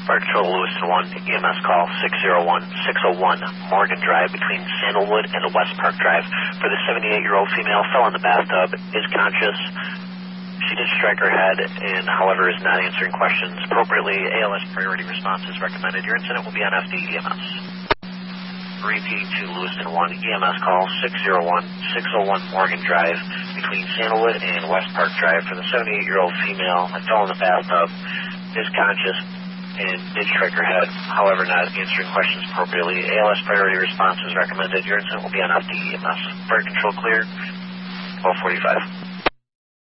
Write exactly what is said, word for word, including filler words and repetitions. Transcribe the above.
Fire Control Lewiston one, E M S call six oh one, six oh one Morgan Drive between Sandalwood and West Park Drive for the seventy-eight-year-old female, fell in the bathtub, is conscious. She did strike her head and, however, is not answering questions appropriately. A L S priority response is recommended. Your incident will be on F D E M S. Repeating to Lewiston one, E M S call six oh one, six oh one Morgan Drive between Sandalwood and West Park Drive for the seventy-eight-year-old female that fell in the bathtub, is conscious and did strike her head, however, not answering questions appropriately. A L S priority response is recommended. Your incident will be on F D E M S. Fire Control clear, twelve forty-five.